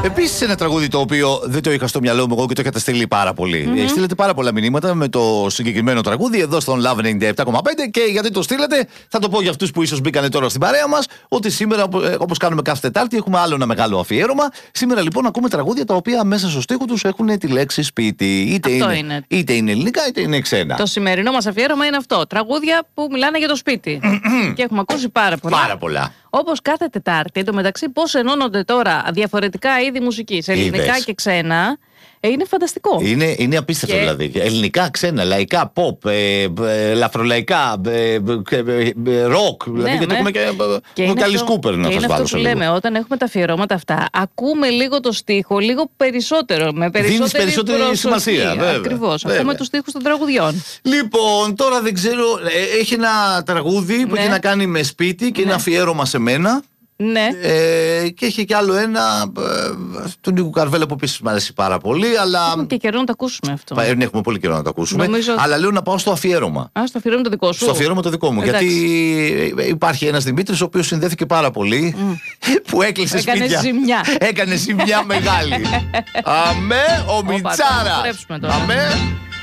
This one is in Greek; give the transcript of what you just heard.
Επίσης, ένα τραγούδι το οποίο δεν το είχα στο μυαλό μου εγώ και το είχατε στείλει πάρα πολύ. Στείλετε πάρα πολλά μηνύματα με το συγκεκριμένο τραγούδι εδώ στον Love 97,5 και γιατί το στείλετε, θα το πω για αυτούς που ίσως μπήκανε τώρα στην παρέα μας, ότι σήμερα, όπως κάνουμε κάθε Τετάρτη, έχουμε άλλο ένα μεγάλο αφιέρωμα. Σήμερα λοιπόν ακούμε τραγούδια τα οποία μέσα στο στίχο τους έχουν τη λέξη σπίτι. Είτε είναι ελληνικά είτε είναι ξένα. Το σημερινό μας αφιέρωμα είναι αυτό. Τραγούδια που μιλάνε για το σπίτι. Και έχουμε ακούσει πάρα πολλά. Πάρα πολλά. Όπως κάθε Τετάρτη, εντωμεταξύ πώς ενώνονται τώρα διαφορετικά είδη μουσικής, ελληνικά και ξένα, είναι φανταστικό. Είναι απίστευτο δηλαδή. Ελληνικά, ξένα, λαϊκά, pop, ελαφρολαϊκά, rock. Δηλαδή γιατί έχουμε και Καλή Κούπερ να σας βάλω. Είναι αυτό που λέμε, όταν έχουμε τα αφιερώματα αυτά, ακούμε λίγο το στίχο, λίγο περισσότερο. Με περισσότερη σημασία. Ακριβώς. Ακούμε τους στίχους των τραγουδιών. Λοιπόν, τώρα δεν ξέρω. Έχει ένα τραγούδι που έχει να κάνει με σπίτι και είναι αφιέρωμα σε μένα. Ναι. Και έχει κι άλλο ένα του Νίκου Καρβέλα που επίσης μου αρέσει πάρα πολύ. Αλλά... Έχουμε και καιρό να το ακούσουμε αυτό. Έχουμε πολύ καιρό να το ακούσουμε. Αλλά λέω να πάω στο αφιέρωμα. Στο αφιέρωμα το δικό σου. Στο αφιέρωμα το δικό μου. Εντάξει. Γιατί υπάρχει ένας Δημήτρης ο οποίος συνδέθηκε πάρα πολύ. Που έκλεισε σπίτια. Έκανε ζημιά μεγάλη. Αμέ, ο Μιτσάρας. Αμέ.